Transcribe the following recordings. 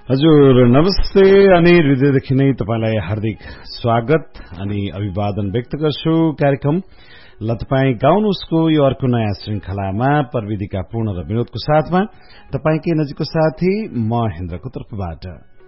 हजुर नमस्ते अनि हृदयदेखि नै तपाईलाई हार्दिक स्वागत अनि अभिवादन व्यक्त गर्छु। कार्यक्रम ल तपाई गाउनुस्को यो अर्को नयाँ श्रृंखलामा प्रविधिका पूर्ण र विनोदको साथमा तपाईकै नजिकको साथी म हेन्द्रको तर्फबाट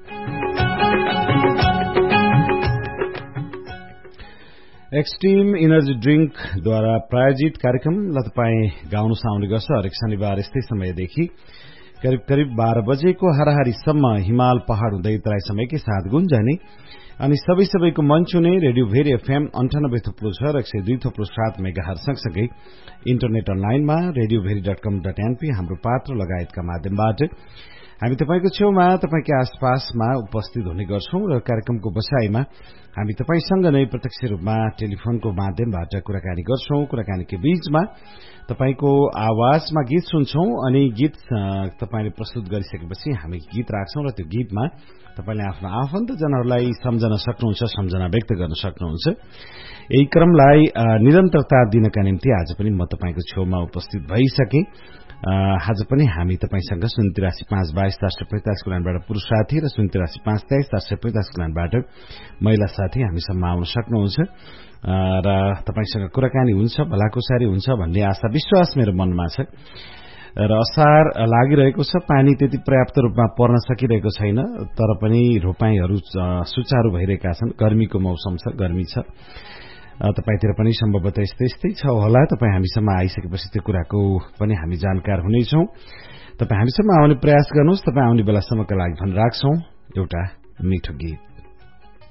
एक्सट्रीम एनर्जी ड्रिंकद्वारा प्रायोजित कार्यक्रम ल तपाई गाउनुस आउने गर्छ। हरेक शनिबार यस्तै समयदेखि करिब 12 बजेको हाराहारीसम्म हिमाल पहाड़ हुँदै तराई समयकै साथ गुन्जने अनि सबैको मन छुने रेडियो भेरी एफएम 98.6 र 102.7 मेगाहर्ज सँगसँगै इन्टरनेट अनलाइनमा radioveri.com.np हाम्रो पात्र लगायतका माध्यमबाट हामी तपाईको छेउमा तपाईकै आसपासमा उपस्थित हुने गर्छौं र कार्यक्रमको बसाईमा हामी तपाईसँग नै प्रत्यक्ष रूपमा टेलिफोनको माध्यमबाट कुराकानी गर्छौं। कुराकानीको बीचमा तपाईको आवाजमा गीत सुन्छौं अनि गीत तपाईले प्रस्तुत गरिसकेपछि हामी गीत राख्छौं र त्यो गीतमा तपाईले आफ्नो आफन्तजनहरूलाई सम्झन सक्नुहुन्छ, सम्झना व्यक्त गर्न सक्नुहुन्छ। यही क्रमलाई निरन्तरता दिनका निम्ति आज पनि म तपाईको छेउमा उपस्थित भइसके। आज पनि हामी तपाईसँग 083522445 लाइनबाट पुरुष साथी र 08352234745 लाइनबाट महिला साथी हामीसम्म आउन सक्नुहुन्छ र तपाईसँग कुराकानी हुन्छ, भलाकुसारी हुन्छ भन्ने आशा विश्वास मेरो मनमा छ। र असार लागिरहेको छ, पानी त्यति पर्याप्त रूपमा पर्न सकिरहेको छैन, तर पनि रोपाईहरू सुचारू भइरहेका छन्। गर्मीको मौसम छ, गर्मी छ। तपाईतिर पनि सम्भवतः यस्तै छ होला। तपाई हामीसम्म आइसकेपछि त्यो कुराको पनि हामी जानकार हुनेछौं। तपाई हामीसम्म आउने प्रयास गर्नुहोस्। तपाई आउने बेलासम्मका लागि भन्न राख्छौं एउटा मिठो गीत।